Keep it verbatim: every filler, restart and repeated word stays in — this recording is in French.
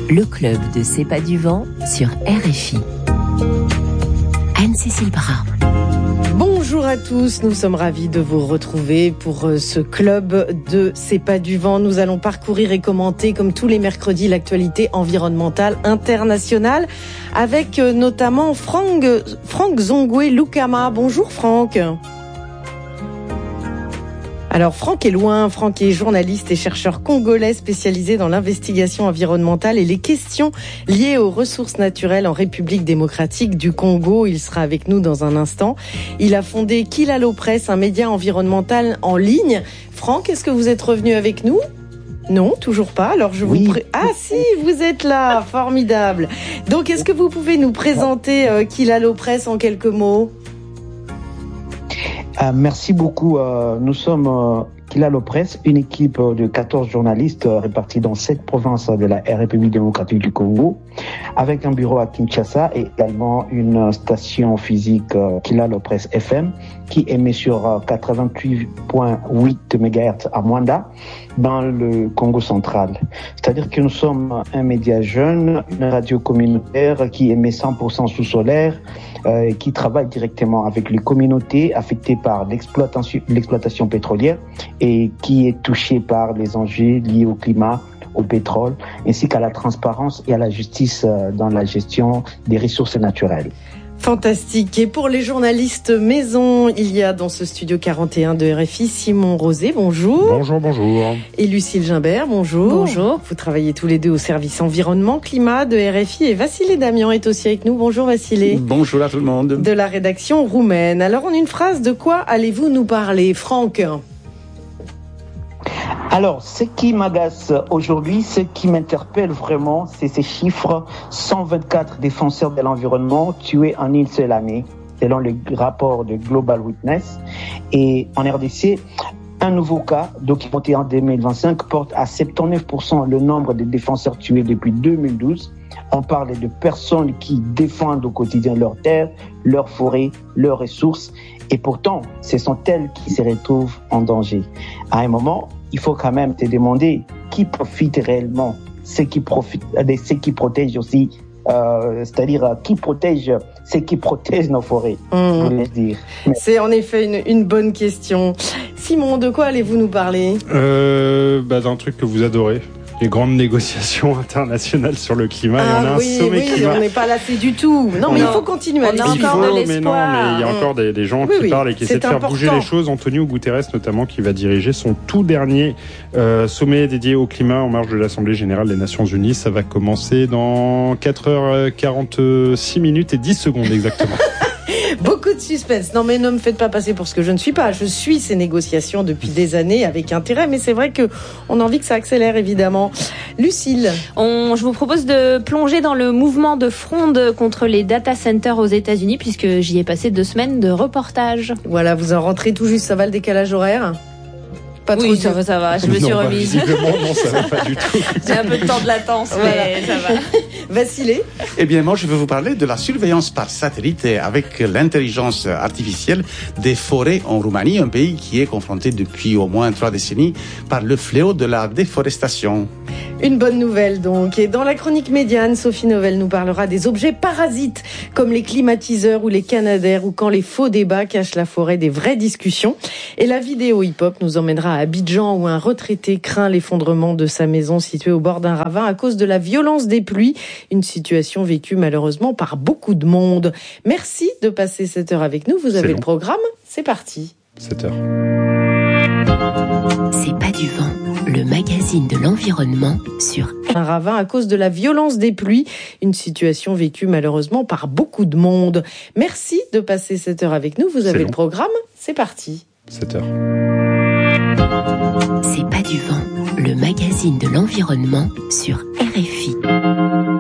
le club de C'est pas du vent sur R F I. Anne-Cécile Bras. Bonjour à tous, nous sommes ravis de vous retrouver pour ce club de C'est pas du vent. Nous allons parcourir et commenter, comme tous les mercredis, l'actualité environnementale internationale avec notamment Franck, Franck Zongwe Lukama. Bonjour Franck. Alors Franck est loin, Franck est journaliste et chercheur congolais spécialisé dans l'investigation environnementale et les questions liées aux ressources naturelles en République démocratique du Congo. Il sera avec nous dans un instant. Il a fondé Kilalo Press, un média environnemental en ligne. Franck, est-ce que vous êtes revenu avec nous ? Non, toujours pas. Alors je oui. vous pré... Ah si, vous êtes là, formidable. Donc est-ce que vous pouvez nous présenter euh, Kilalo Press en quelques mots ? Euh, merci beaucoup. Euh, nous sommes euh, Kilalo Press, une équipe de quatorze journalistes euh, répartis dans sept provinces de la République démocratique du Congo, avec un bureau à Kinshasa et également une station physique euh, Kilalo Press F M qui émet sur euh, quatre-vingt-huit virgule huit mégahertz à Mwanda dans le Congo central. C'est-à-dire que nous sommes un média jeune, une radio communautaire qui émet cent pour cent sous solaire, euh, qui travaille directement avec les communautés affectées par l'exploitation, l'exploitation pétrolière et qui est touchée par les enjeux liés au climat, au pétrole, ainsi qu'à la transparence et à la justice euh, dans la gestion des ressources naturelles. Fantastique. Et pour les journalistes maison, il y a dans ce studio quarante et un de R F I Simon Rosé, bonjour. Bonjour, bonjour. Et Lucille Gimbert, bonjour. Bonjour. Vous travaillez tous les deux au service environnement, climat de R F I et Vassilé Damian est aussi avec nous. Bonjour Vassilé. Bonjour à tout le monde. De la rédaction roumaine. Alors en une phrase, de quoi allez-vous nous parler, Franck ? Alors, ce qui m'agace aujourd'hui, ce qui m'interpelle vraiment, c'est ces chiffres. cent vingt-quatre défenseurs de l'environnement tués en une seule année, selon le rapport de Global Witness. Et en R D C, un nouveau cas documenté en deux mille vingt-cinq porte à soixante-dix-neuf pour cent le nombre de défenseurs tués depuis deux mille douze. On parle de personnes qui défendent au quotidien leurs terres, leurs forêts, leurs ressources. Et pourtant, ce sont elles qui se retrouvent en danger. À un moment, il faut quand même te demander qui profite réellement, ceux qui profitent, ceux qui protègent aussi, euh, c'est-à-dire qui protège, ceux qui protègent nos forêts. Mmh. Je voulais dire. Mais... C'est en effet une, une bonne question. Simon, de quoi allez-vous nous parler ? euh, bah, D'un truc que vous adorez. Les grandes négociations internationales sur le climat. Ah, et on a oui, un sommet oui, climat. on n'est pas lassé du tout. Non, On mais a, il faut continuer à on a aller il encore faut, de mais non, mais il y a encore des, des gens oui, qui oui, parlent et qui essaient de faire important. bouger les choses. Antonio Guterres, notamment, qui va diriger son tout dernier euh, sommet dédié au climat en marge de l'Assemblée générale des Nations Unies. Ça va commencer dans quatre heures quarante-six minutes et dix secondes exactement. Beaucoup de suspense. Non, mais ne me faites pas passer pour ce que je ne suis pas. Je suis ces négociations depuis des années avec intérêt, mais c'est vrai que on a envie que ça accélère, évidemment. Lucille. On, je vous propose de plonger dans le mouvement de fronde contre les data centers aux États-Unis, puisque j'y ai passé deux semaines de reportage. Voilà, vous en rentrez tout juste. Ça va le décalage horaire ? Pas trop Oui, dur. ça va, ça va. Je me non, suis bah, remise. visiblement, non, ça va pas du tout. J'ai un peu de temps de latence, mais ça va. Vassilé. Eh bien, moi, je vais vous parler de la surveillance par satellite avec l'intelligence artificielle des forêts en Roumanie, un pays qui est confronté depuis au moins trois décennies par le fléau de la déforestation. Une bonne nouvelle donc. Et dans la chronique médiane, Sophie Novelle nous parlera des objets parasites comme les climatiseurs ou les canadaires ou quand les faux débats cachent la forêt des vraies discussions. Et la vidéo hip-hop nous emmènera à Abidjan où un retraité craint l'effondrement de sa maison située au bord d'un ravin à cause de la violence des pluies. Une situation vécue malheureusement par beaucoup de monde. Merci de passer cette heure avec nous. Vous avez le programme. C'est parti. sept heures. C'est pas du vent, le magazine de l'environnement sur un ravin à cause de la violence des pluies, une situation vécue malheureusement par beaucoup de monde. Merci de passer cette heure avec nous. Vous avez le programme. C'est parti. sept heures. C'est pas du vent, le magazine de l'environnement sur R F I.